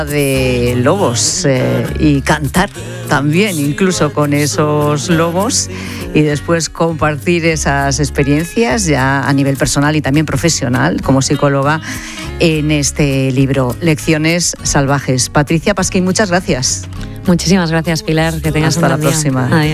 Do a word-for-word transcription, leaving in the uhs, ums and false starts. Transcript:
de lobos eh, y cantar también incluso con esos lobos y después compartir esas experiencias ya a nivel personal y también profesional como psicóloga en este libro, Lecciones Salvajes. Patricia Pasquín, muchas gracias. Muchísimas gracias, Pilar, que tengas Hasta un la buen día. próxima. Adiós.